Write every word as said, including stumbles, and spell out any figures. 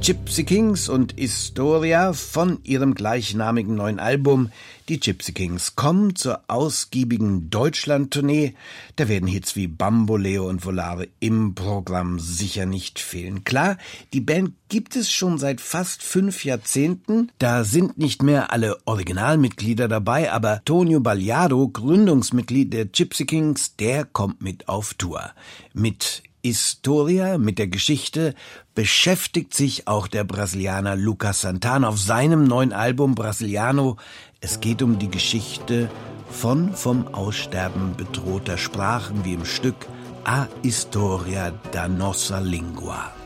Gypsy Kings und Historia von ihrem gleichnamigen neuen Album. Die Gypsy Kings kommen zur ausgiebigen Deutschland-Tournee. Da werden Hits wie Bamboleo und Volare im Programm sicher nicht fehlen. Klar, die Band gibt es schon seit fast fünf Jahrzehnten. Da sind nicht mehr alle Originalmitglieder dabei, aber Tonio Bagliaro, Gründungsmitglied der Gypsy Kings, der kommt mit auf Tour. Mit Historia, mit der Geschichte, beschäftigt sich auch der Brasilianer Lucas Santana auf seinem neuen Album Brasiliano. Es geht um die Geschichte von vom Aussterben bedrohter Sprachen wie im Stück A Historia da Nossa Língua.